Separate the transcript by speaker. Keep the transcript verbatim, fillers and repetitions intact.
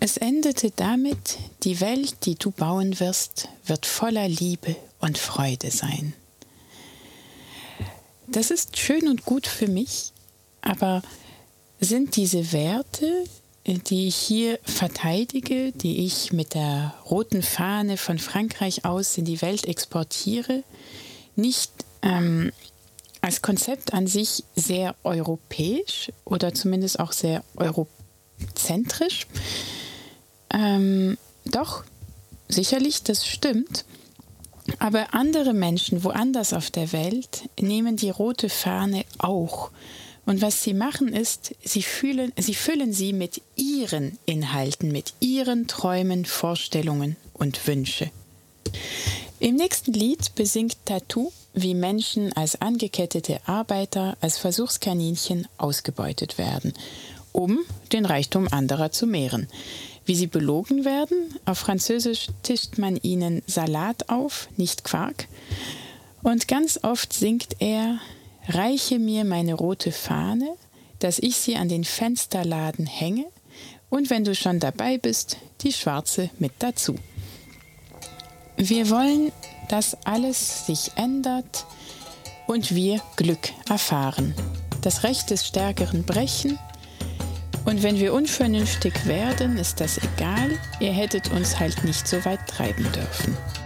Speaker 1: Es endete damit: Die Welt, die du bauen wirst, wird voller Liebe und Freude sein. Das ist schön und gut für mich, aber sind diese Werte, die ich hier verteidige, die ich mit der roten Fahne von Frankreich aus in die Welt exportiere, nicht ähm, als Konzept an sich sehr europäisch oder zumindest auch sehr eurozentrisch? Ähm, doch, sicherlich, das stimmt. Aber andere Menschen woanders auf der Welt nehmen die rote Fahne auch. Und was sie machen ist, sie, fühlen, sie füllen sie mit ihren Inhalten, mit ihren Träumen, Vorstellungen und Wünsche. Im nächsten Lied besingt Tattoo, wie Menschen als angekettete Arbeiter, als Versuchskaninchen ausgebeutet werden, um den Reichtum anderer zu mehren. Wie sie belogen werden: Auf Französisch tischt man ihnen Salat auf, nicht Quark. Und ganz oft singt er: Reiche mir meine rote Fahne, dass ich sie an den Fensterladen hänge, und wenn du schon dabei bist, die schwarze mit dazu. Wir wollen, dass alles sich ändert und wir Glück erfahren. Das Recht des Stärkeren brechen. Und wenn wir unvernünftig werden, ist das egal, ihr hättet uns halt nicht so weit treiben dürfen.